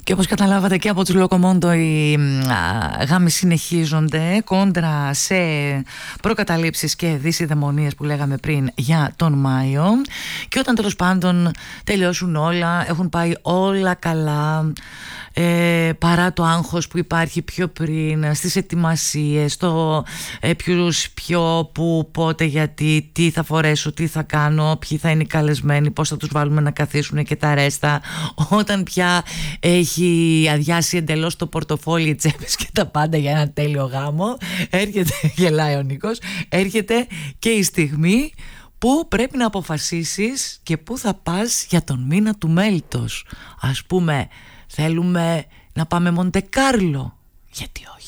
Και όπως καταλάβατε και από τους Λοκομόντο, οι γάμοι συνεχίζονται κόντρα σε προκαταλήψεις και δυσιδαιμονίες που λέγαμε πριν για τον Μάιο. Και όταν τέλος πάντων τελειώσουν όλα, έχουν πάει όλα καλά, παρά το άγχος που υπάρχει πιο πριν στις ετοιμασίες, το ποιους, ποιο, πού, πότε, γιατί, τι θα φορέσω, τι θα κάνω, ποιοι θα είναι οι καλεσμένοι, πώς θα τους βάλουμε να καθίσουν και τα ρέστα, όταν πια έχει αδειάσει εντελώς το πορτοφόλι, οι τσέπες και τα πάντα για ένα τέλειο γάμο, έρχεται, γελάει ο Νίκος, έρχεται και η στιγμή που πρέπει να αποφασίσεις και πού θα πας για τον μήνα του μέλιτος. Ας πούμε, θέλουμε να πάμε Μοντεκάρλο, γιατί όχι?